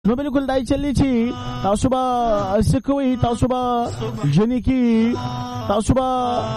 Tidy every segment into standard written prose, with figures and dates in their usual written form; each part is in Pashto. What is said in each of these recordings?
نو بالکل دای چلی چې تاسو به سکوي تاسو به جنې کی تاسو به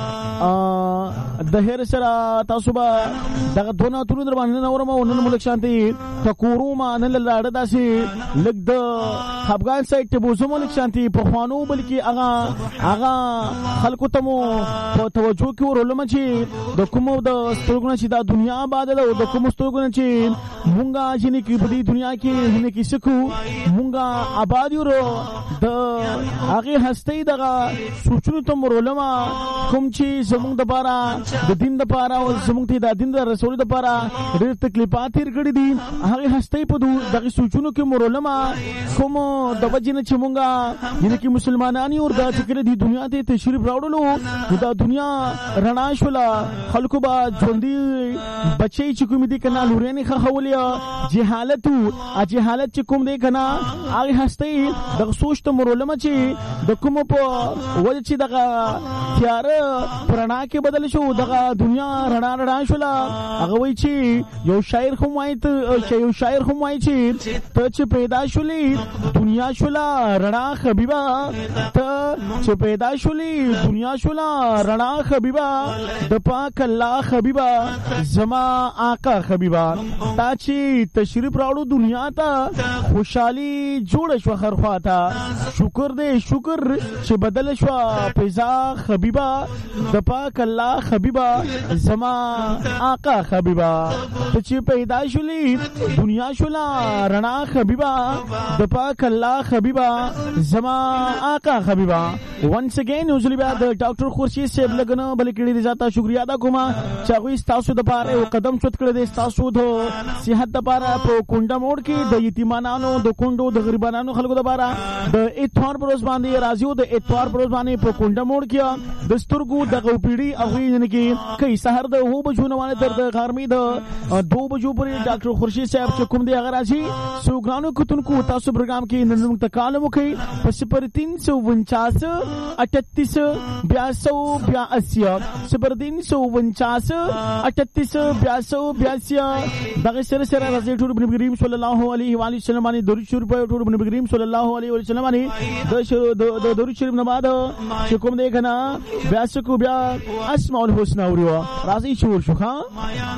د هر سره تاسو به دغه دونه تونو در باندې نورم او نن ملک شانتي تکورو ما نن لاړه داسي لګ د افغان سایت ته بوزو ملک شانتي په خوانو بلکې هغه خلکو ته مو په توجه کې ورولم چې د کومو د سترګونه چې د دنیا آباد ده د کومو سترګونه چې مونږه جنې کی په دې دنیا کې نه کې سکو مونږه آباد یو د هغه هستي دغه سوچونو ته ورولم کوم چې زمونږ د پاره د دین د پاره او زمونږ ته د دین د رسول د پاره ډېر تکلیفات تیر کړی دي هغه هستي په دغه سوچونو کې ورولم کوم د وجنه چې مونږه یعنی کې مسلمانانی او د فکر دی دنیا ته تشریف راوړلو د دنیا رڼا شولا خلکو با ژوندۍ بچي چې کوم دي کنه لورينه خولیا جهالت چې کوم دی کنه هغه هستي د سوچ ته مرولم چې د کوم په وجه چې دغه تیار پرانا کې بدل شو دغه دنیا رڼا شولا هغه وای چې یو شاعر هم وای چې ته چې پیدا شولې دنیا شولا رڼا حبیبا ته چې پیدا شولې دنیا شولا رڼا حبیبا د پاک الله حبیبا زما آقا حبیبا تا چې تشریف راوړو دنیا ته خوشحالي جوړ شو خرخواته شکر چې بدل شو پیزا حبیبا د پاک الله حبیبا زما آقا حبیبا ته چې پیدا شولې دنیا شولا رڼا حبیبا د پاک الله حبیبا زما آقا حبیبا once again usually بیا د ډاکټر خورشید صاحب لګنه بلکې ډیر زیاته شکریا ادا کوم چې هغه تاسو د پاره یو قدم چت کړی دی تاسو د صحت د پاره په کونډه موړ کې د یتیمانو د کونډو د غریبانو خلکو د پاره د اتوار پر ورځ باندې راځو د اتوار پر ورځ باندې په کونډه موړ کې د سترګو د غوپیړي او یعنی کې کای سحر د هو بجونه باندې تر د غرمې د 2 بجو پورې ډاکټر خورشید صاحب چې کوم دی هغه راځي سوګرانو کتونکو تاسو پروګرام کې نن موږ ته کال مو کوي په 0349 38 82 0349 38 82 دغه سره راځي ټول نبی کریم صلی الله علیه و آله وسلم باندې درود شریف په ټول نبی کریم صلی الله علیه و وسلم باندې د درود شریف نه بعد چې کوم دی کنه بیا اسماء الحسنا ورو راځي شور شو ها